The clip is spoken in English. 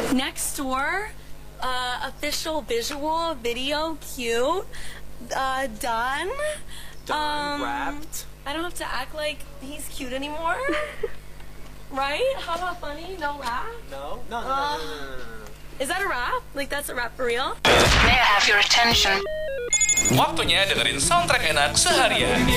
Next door, official visual video, cute, done. Wrapped. I don't have to act like he's cute anymore. Right? How about funny? No laugh? No. Is that a rap? Like that's a rap for real? May I have your attention? Waktunya dengerin soundtrack enak seharian.